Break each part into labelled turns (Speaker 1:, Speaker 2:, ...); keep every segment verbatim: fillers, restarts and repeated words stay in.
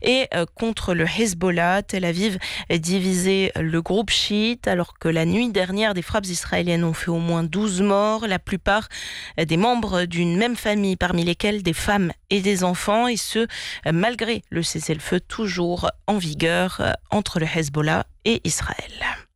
Speaker 1: et contre le Hezbollah. Tel Aviv divisait le groupe chiite alors que la nuit dernière, des frappes israéliennes ont fait au moins douze morts, la plupart des membres d'une même famille, parmi lesquels des femmes et des enfants, et ce, malgré le cessez-le-feu toujours en vigueur entre le Hezbollah et Israël.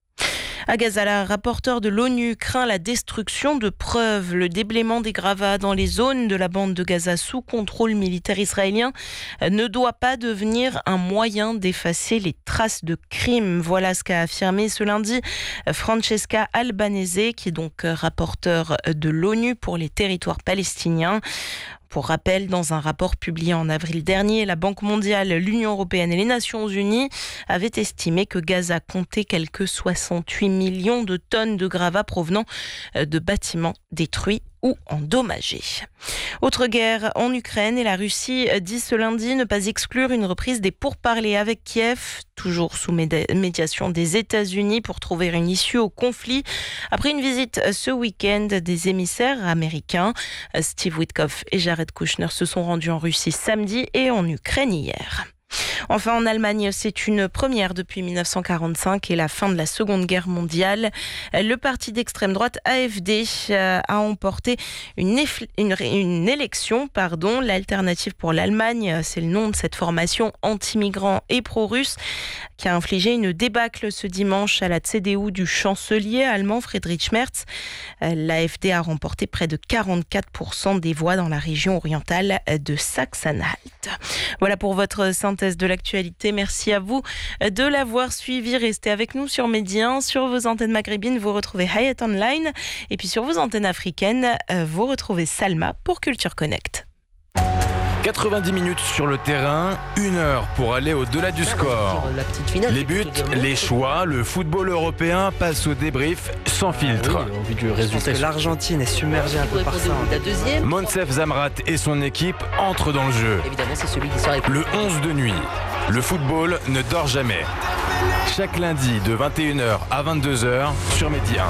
Speaker 1: À Gaza, la rapporteure de l'ONU craint la destruction de preuves. Le déblaiement des gravats dans les zones de la bande de Gaza sous contrôle militaire israélien ne doit pas devenir un moyen d'effacer les traces de crimes. Voilà ce qu'a affirmé ce lundi Francesca Albanese, qui est donc rapporteure de l'ONU pour les territoires palestiniens. Pour rappel, dans un rapport publié en avril dernier, la Banque mondiale, l'Union européenne et les Nations unies avaient estimé que Gaza comptait quelques soixante-huit millions de tonnes de gravats provenant de bâtiments détruits ou endommagés. Autre guerre en Ukraine, et la Russie dit ce lundi ne pas exclure une reprise des pourparlers avec Kiev, toujours sous médiation des États-Unis pour trouver une issue au conflit. Après une visite ce week-end des émissaires américains, Steve Witkoff et Jared Kushner se sont rendus en Russie samedi et en Ukraine hier. Enfin, en Allemagne, c'est une première depuis dix-neuf cent quarante-cinq et la fin de la Seconde Guerre mondiale. Le parti d'extrême droite A F D a emporté une, eff- une, une élection. Pardon. L'Alternative pour l'Allemagne, c'est le nom de cette formation anti-migrants et pro-russe qui a infligé une débâcle ce dimanche à la C D U du chancelier allemand Friedrich Merz. L'A F D a remporté près de quarante-quatre pour cent des voix dans la région orientale de Saxe-Anhalt. Voilà pour votre synthèse de l'actualité. Merci à vous de l'avoir suivi. Restez avec nous sur Média. Sur vos antennes maghrébines, vous retrouvez Hayat Online. Et puis sur vos antennes africaines, vous retrouvez Salma pour Culture Connect.
Speaker 2: quatre-vingt-dix minutes sur le terrain, une heure pour aller au-delà du score. Les buts, les choix, le football européen passe au débrief sans filtre.
Speaker 3: Ah oui, au vu du résultat, l'Argentine est submergée un peu par ça.
Speaker 2: Monsef Zamrat et son équipe entrent dans le jeu.
Speaker 4: Évidemment, c'est celui qui sort avec
Speaker 2: le onze de nuit. Le football ne dort jamais. Chaque lundi de vingt et une heures à vingt-deux heures sur Média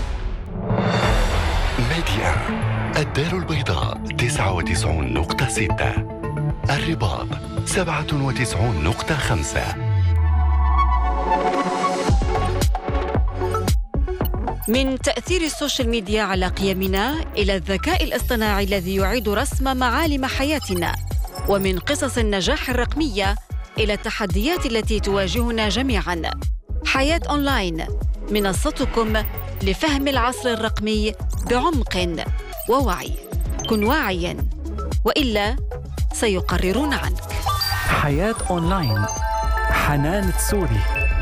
Speaker 2: un.
Speaker 5: Média un. الدار البيضاء تسعة وتسعون نقطة ستة، الرباط سبعة وتسعون نقطة خمسة.
Speaker 6: من تأثير السوشيال ميديا على قيمنا إلى الذكاء الاصطناعي الذي يعيد رسم معالم حياتنا، ومن قصص النجاح الرقمية إلى التحديات التي تواجهنا جميعاً. حياة أونلاين، منصتكم لفهم العصر الرقمي بعمق ووعي. كن واعياً وإلا سيقررون عنك.
Speaker 7: حياة أونلاين، حنان تسوري.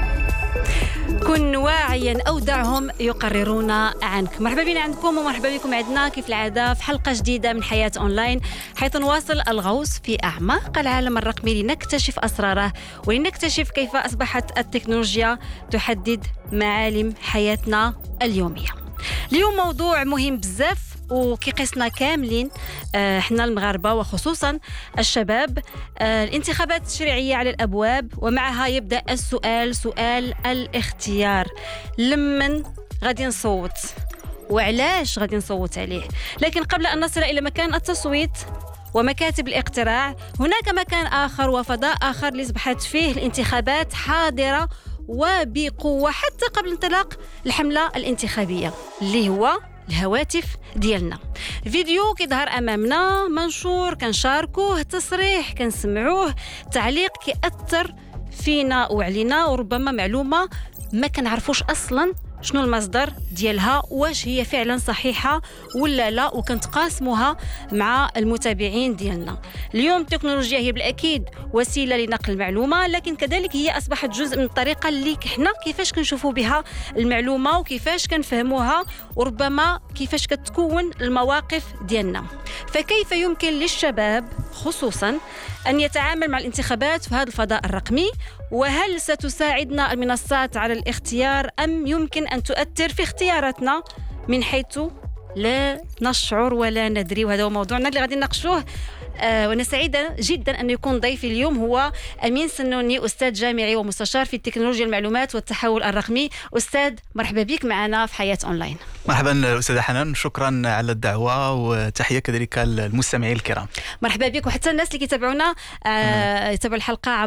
Speaker 6: كن واعياً أو دعهم يقررون عنك. مرحبا بنا عندكم ومرحبا بكم عندنا كيف العادة في حلقة جديدة من حياة أونلاين، حيث نواصل الغوص في أعماق العالم الرقمي لنكتشف أسراره ولنكتشف كيف أصبحت التكنولوجيا تحدد معالم حياتنا اليومية. اليوم موضوع مهم بزاف وكيقيسنا كاملين احنا المغاربة وخصوصا الشباب. الانتخابات التشريعية على الأبواب، ومعها يبدأ السؤال، سؤال الاختيار. لمن غادي نصوت وعلاش غادي نصوت عليه؟ لكن قبل أن نصل إلى مكان التصويت ومكاتب الاقتراع، هناك مكان آخر وفضاء آخر اللي أصبحت فيه الانتخابات حاضرة وبقوة حتى قبل انطلاق الحملة الانتخابية، اللي هو الهواتف ديالنا. فيديو كيظهر أمامنا، منشور كنشاركوه، تصريح كنسمعوه، تعليق كيأثر فينا وعلينا، وربما معلومة ما كنعرفوش أصلاً شنو المصدر ديالها، واش هي فعلا صحيحة ولا لا، وكنتقاسموها مع المتابعين ديالنا. اليوم التكنولوجيا هي بالأكيد وسيلة لنقل المعلومة، لكن كذلك هي أصبحت جزء من الطريقة اللي احنا كيفاش كنشوفوا بها المعلومة وكيفاش كنفهموها، وربما كيفاش كتكون المواقف ديالنا. فكيف يمكن للشباب خصوصا أن يتعامل مع الانتخابات في هذا الفضاء الرقمي؟ وهل ستساعدنا المنصات على الاختيار أم يمكن أن تؤثر في اختياراتنا من حيث لا نشعر ولا ندري؟ وهذا هو موضوعنا اللي غادي نناقشوه. آه وأنا سعيدة جدا أن يكون ضيفي اليوم هو أمين سنوني، أستاذ جامعي ومستشار في التكنولوجيا المعلومات والتحول الرقمي. أستاذ مرحبا بك معنا في حياة أونلاين.
Speaker 7: مرحبا أستاذة حنان، شكرا على الدعوة وتحية كذلك المستمعين الكرام.
Speaker 6: مرحبا بك، وحتى الناس اللي كيتابعونا آه يتابعوا الحلقة